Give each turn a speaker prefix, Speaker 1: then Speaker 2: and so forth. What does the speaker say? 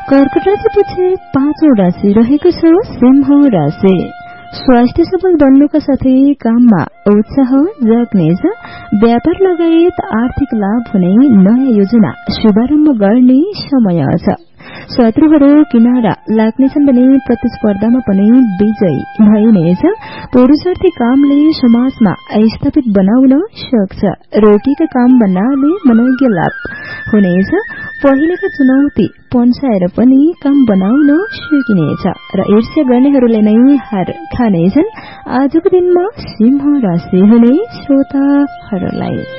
Speaker 1: कर्कट राशि पछि 5औं राशि रहेको छ सिंह राशि। स्वास्थ्य सबल बन्नुका साथै काममा उत्साह जाग्नेछ। व्यापार लगायत आर्थिक लाभ हुने नयाँ योजना शुभारम्भ गर्ने समय छ। शत्रुहरू किनारा लाग्नेछन् भने प्रतिस्पर्धामा पनि विजयी भइनेछ। पुरुषार्थी कामले समाजमा स्थापित बनाउन सक्छ। रोकीका काम बनाले मनोज्ञ लाभ हुनेछ। पहिलेका चुनौती पन्साएर पनि काम बनाउन सकिनेछ र ईर्ष्या गर्नेहरूले नै हार खानेछन्। आजको दिनमा सिंह राशि हुने श्रोताहरूलाई